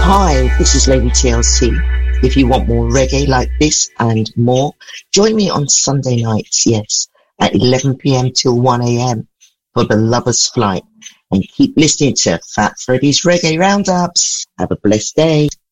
Hi, this is Lady TLC. If you want more reggae like this and more, join me on Sunday nights, yes, at 11 p.m. till 1 a.m. for the Lover's Flight. And keep listening to Fat Freddy's Reggae Roundups. Have a blessed day.